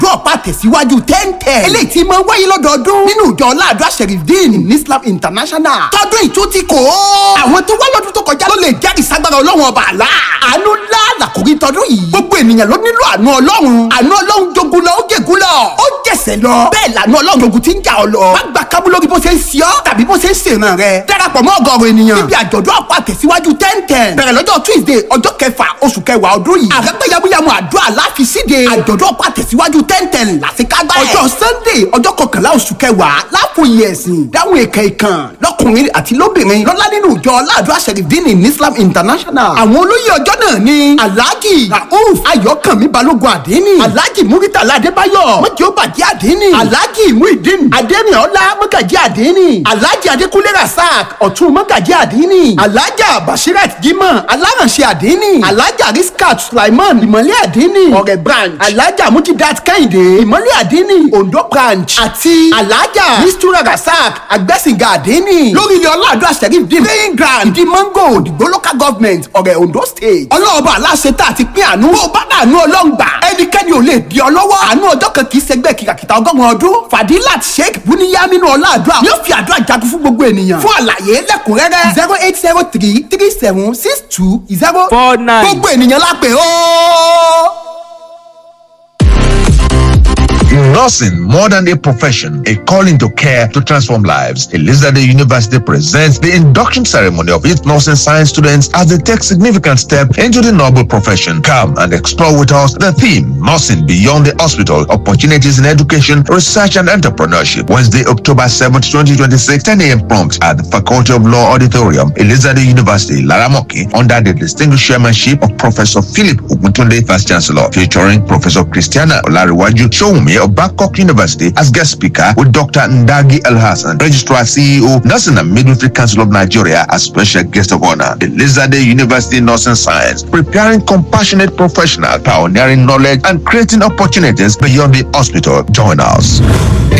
àdúrà tẹ̀síwájú 1010 eléyìí tí máa ń wáyé lọ́dọọdún nínú ìjọ ọ̀làdúrà Sherifdeen ní Islam International tọdún ìtútí kò ó àwọn tó wá lọ́dún tó kọjá ló lè jẹ́rìí ságbára ọlọ́run ọba àlá àánú ńlá làkòrí tọdún yìí gbogbo ènìyàn ló nílò àánú ọlọ́run jogun lọ ó jègún lọ ó jẹ̀sẹ̀ lọ bẹ́ẹ̀ làánú ọlọ́run jogun ti ń jà ọ lọ má gba kábú lórí bó ṣe ń ṣe ọ́ tàbí bó ṣe ń ṣèràn rẹ darapọ̀ mọ́ ọgọ́rùn ènìyàn níbi àjọ̀dún àpò àtẹ̀síwájú 1010 bẹ̀rẹ̀ lọ́jọ́ Tuesday ọjọ́ kẹfà oṣù kẹwàá ọdún yìí àrẹ́gbẹ́yàmúyàmú àdúrà láfi síde àjọ̀dún àpò àtẹ̀síwájú 1010 làṣekágbá ẹ̀ ọjọ́ Sunday ọjọ́ kọkànlá oṣù kẹwàá láfòye ẹ̀sìn dáhùn èkè ìkàn lọ́kùnrin àti lóbìnrin lọ́lá nínú ìjọ ọ̀làdúrà Sherifdeen ní Islam International àwọn olóyè ọjọ́ náà ni Alhaji Rauf Ayọ̀kànmí Balógun Àdínì Alhaji Muritala Adébáyọ̀ mọ́jì ó bàjẹ́ Àdínì Alhaji Muideen Adéníọlá mọ́gàjí Àdínì Alhaji Adékúnlé Rasak ọ̀tún mọ́gàjí Àdínì Alhaja Bashirat Jimoh alárànṣe Àdínì Alhaja Riskat Sulaiman ìmọ̀lẹ́ Àdínì ọ̀rẹ́ branch Alhaja Mujidat Kẹ́hìndé ìmọ̀lẹ́ Àdínì Ondo branch àti Alhaja Mistura Rasak Agbẹ́sìngà Àdínì lórí ilé ọ̀làdúrà Sherifdeen playing ground ìdí mango òdìgbò local government ọ̀rẹ́ Ondo state ọlọ́ọ̀bà aláṣẹ tá àti pín àánú ó bá dànù ọlọ́ngbà ẹnikẹ́ni ò lè di ọ lọ́wọ́ àánú ọjọ́ kan kì í ṣẹgbẹ́ kìkàkìtà ọgọ́rùn ọdún Fadilat Sheikh Buniyaminu ọ̀làdúrà yóò fi àdúrà jagun fún gbogbo ènìyàn fún àlàyé lẹ́kùnrẹ́rẹ́ 08033762049 gbogbo ènìyàn lápè ó. Nursing, more than a profession, a calling to care to transform lives. Elizabeth University presents the induction ceremony of its nursing science students as they take significant step into the noble profession. Come and explore with us the theme, Nursing Beyond the Hospital, Opportunities in Education, Research and Entrepreneurship. Wednesday, October 7th, 2026, 10 a.m. prompt at the Faculty of Law Auditorium, Elizabeth University, Laramoki, under the distinguished chairmanship of Professor Philip Oguntunde, Vice Chancellor, featuring Professor Christiana Olariwaju Showumi of Babcock University as guest speaker, with Dr. Ndagi El Hassan, Registrar CEO, Nursing and Midwifery Council of Nigeria, as special guest of honor. Elizabeth University Nursing Science, preparing compassionate professionals, pioneering knowledge and creating opportunities beyond the hospital. Join us.